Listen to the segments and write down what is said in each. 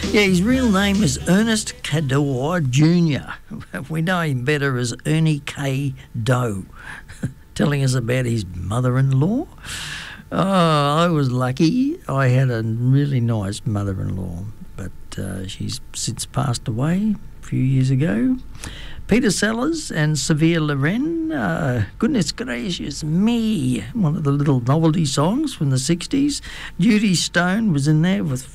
Yeah, his real name is Ernest Cador Jr. We know him better as Ernie K. Doe, telling us about his mother-in-law. Oh, I was lucky. I had a really nice mother-in-law, but she's since passed away a few years ago. Peter Sellers and Severe Loren, Goodness Gracious Me, one of the little novelty songs from the 60s. Judy Stone was in there with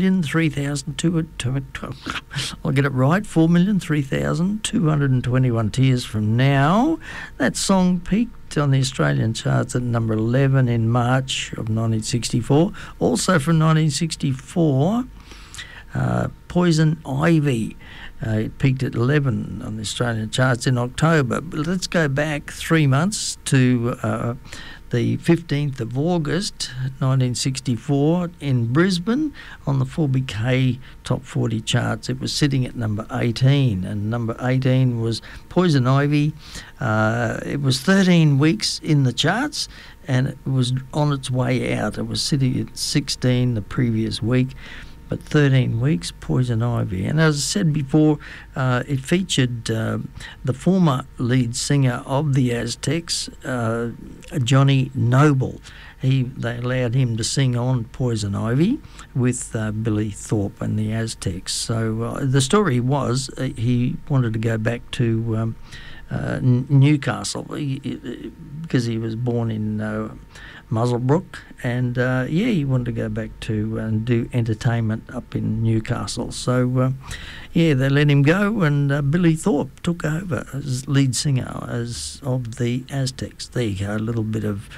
4,003,200, I'll get it right, 4,003,221 Tears From Now. That song peaked on the Australian charts at number 11 in March of 1964. Also from 1964, Poison Ivy. It peaked at 11 on the Australian charts in October. But let's go back 3 months to the 15th of August 1964 in Brisbane on the 4BK Top 40 charts. It was sitting at number 18, and number 18 was Poison Ivy. It was 13 weeks in the charts, and it was on its way out. It was sitting at 16 the previous week. But 13 weeks, Poison Ivy. And as I said before, it featured the former lead singer of the Aztecs, Johnny Noble. They allowed him to sing on Poison Ivy with Billy Thorpe and the Aztecs. So the story was he wanted to go back to Newcastle because he was born in Muswellbrook, and he wanted to go back to and do entertainment up in Newcastle. So they let him go, and Billy Thorpe took over as lead singer of the Aztecs. There you go, a little bit of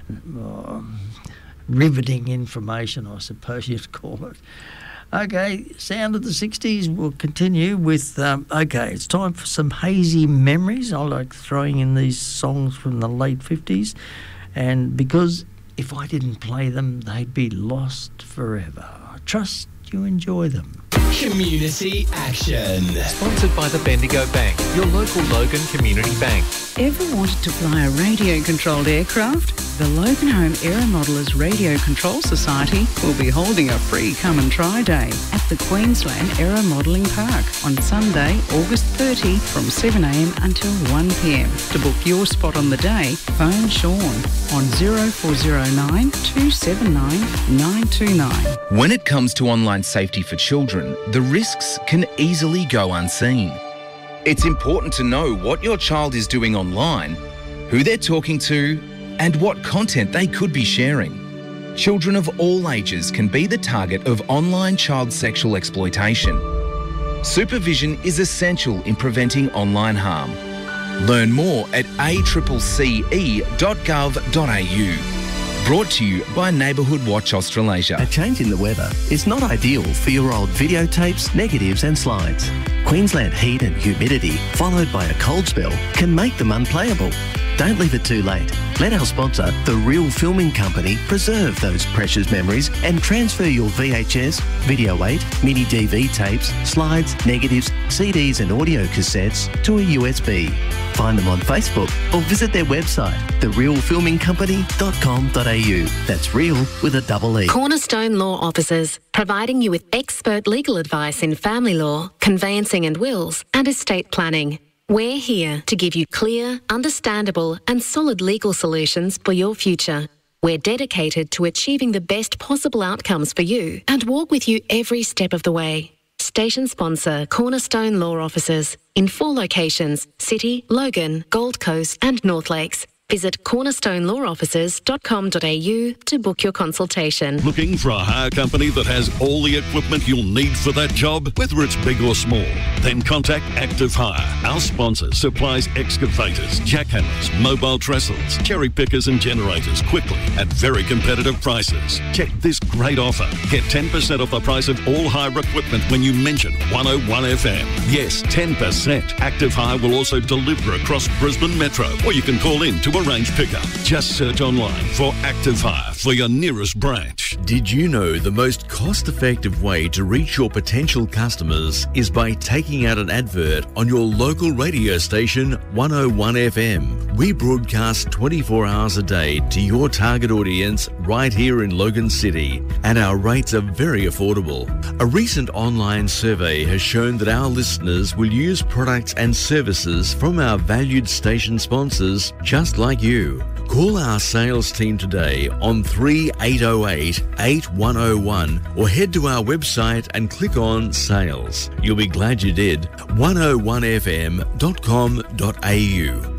riveting information, I suppose you'd call it. Okay, sound of the 60s. We'll continue with, it's time for some hazy memories. I like throwing in these songs from the late 50s. And because if I didn't play them, they'd be lost forever. I trust you enjoy them. Community Action. Sponsored by the Bendigo Bank, your local Logan Community Bank. Ever wanted to fly a radio-controlled aircraft? The Logan Home Aeromodelers Radio Control Society will be holding a free come and try day at the Queensland Aeromodelling Park on Sunday, August 30 from 7am until 1pm. To book your spot on the day, phone Sean on 0409 279 929. When it comes to online safety for children, the risks can easily go unseen. It's important to know what your child is doing online, who they're talking to, and what content they could be sharing. Children of all ages can be the target of online child sexual exploitation. Supervision is essential in preventing online harm. Learn more at accce.gov.au. Brought to you by Neighbourhood Watch Australasia. A change in the weather is not ideal for your old videotapes, negatives and slides. Queensland heat and humidity, followed by a cold spell, can make them unplayable. Don't leave it too late. Let our sponsor, The Real Filming Company, preserve those precious memories and transfer your VHS, Video 8, mini DV tapes, slides, negatives, CDs and audio cassettes to a USB. Find them on Facebook or visit their website, therealfilmingcompany.com.au. That's real with a double E. Cornerstone Law Officers, providing you with expert legal advice in family law, conveyancing and wills, and estate planning. We're here to give you clear, understandable and solid legal solutions for your future. We're dedicated to achieving the best possible outcomes for you and walk with you every step of the way. Station sponsor Cornerstone Law Officers in 4 locations: City, Logan, Gold Coast and North Lakes. Visit cornerstonelawofficers.com.au to book your consultation. Looking for a hire company that has all the equipment you'll need for that job, whether it's big or small? Then contact Active Hire. Our sponsor supplies excavators, jackhammers, mobile trestles, cherry pickers and generators quickly at very competitive prices. Check this great offer. Get 10% off the price of all hire equipment when you mention 101 FM. Yes, 10%. Active Hire will also deliver across Brisbane Metro, or you can call in to arrange pickup. Just search online for Active Hire for your nearest branch. reach. Did you know the most cost-effective way to reach your potential customers is by taking out an advert on your local radio station 101 FM? We broadcast 24 hours a day to your target audience right here in Logan City, and our rates are very affordable. A recent online survey has shown that our listeners will use products and services from our valued station sponsors just like you. Call our sales team today on 3808 8101 or head to our website and click on Sales. You'll be glad you did. 101fm.com.au.